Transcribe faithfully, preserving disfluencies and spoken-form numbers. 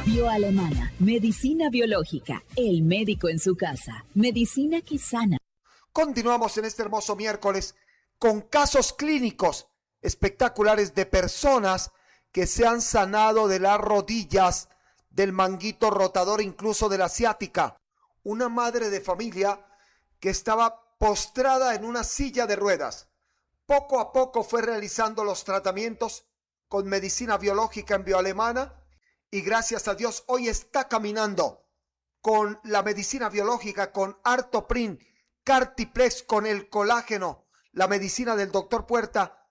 Bioalemana, medicina biológica, el médico en su casa, medicina que sana. Continuamos en este hermoso miércoles con casos clínicos espectaculares de personas que se han sanado de las rodillas, del manguito rotador, incluso de la ciática. Una madre de familia que estaba postrada en una silla de ruedas. Poco a poco fue realizando los tratamientos con medicina biológica en Bioalemana y gracias a Dios hoy está caminando con la medicina biológica, con Artoprin, Cartiplex, con el colágeno, la medicina del doctor Puerta,